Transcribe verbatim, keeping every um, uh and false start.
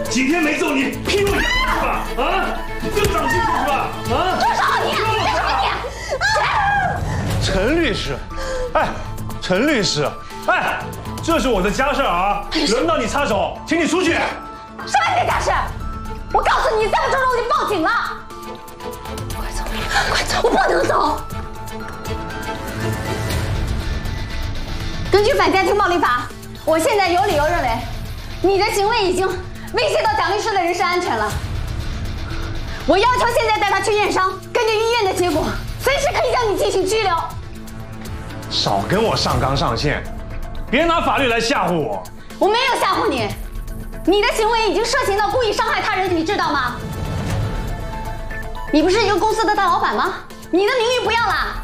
几天没揍你，屁股痒了是吧？啊，又长心是吧？啊！ 住手你！住手你！ 陈律师，哎，陈律师，哎，这是我的家事啊，轮到你插手，请你出去。 什么你的家事？我告诉你，再不出手我就报警了！快走，快走！我不能走。根据反家庭暴力法，我现在有理由认为，你的行为已经威胁到蒋律师的人身安全了。我要求现在带他去验伤，根据医院的结果，随时可以将你进行拘留。 少跟我上纲上线，别拿法律来吓唬我。 我没有吓唬你，你的行为已经涉嫌到故意伤害他人，你知道吗？你不是一个公司的大老板吗？你的名誉不要了。